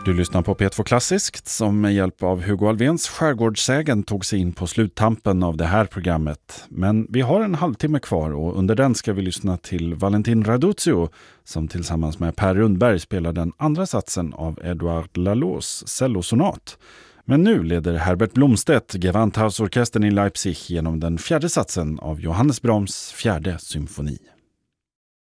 Du lyssnar på P2 Klassiskt som med hjälp av Hugo Alvéns skärgårdssägen tog sig in på sluttampen av det här programmet. Men vi har en halvtimme kvar och under den ska vi lyssna till Valentin Raduzzo som tillsammans med Per Rundberg spelar den andra satsen av Edouard Laloux cellosonat. Men nu leder Herbert Blomstedt Gewandhausorkestern i Leipzig genom den fjärde satsen av Johannes Brahms fjärde symfoni.